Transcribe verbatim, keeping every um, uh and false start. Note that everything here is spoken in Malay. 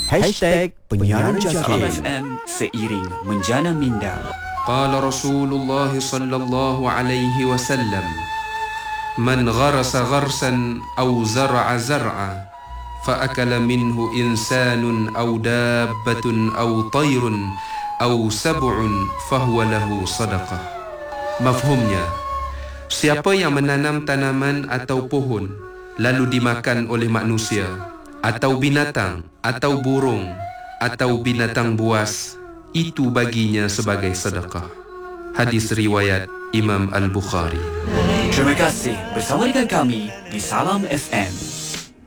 Hashtag Penyiaran Salam Jaki. F M, seiring menjana minda. Qala Rasulullah sallallahu alaihi wasallam, man gharasa gharsan aw zar'a zar'a fa akala minhu insanun aw dabbatun aw tayrun aw sab'un fahuwa lahu sadaqah. Mafhumnya, siapa yang menanam tanaman atau pohon lalu dimakan oleh manusia atau binatang atau burung atau binatang buas, itu baginya sebagai sedekah. Hadis riwayat Imam Al-Bukhari. Terima kasih bersama dengan kami di Salam F M.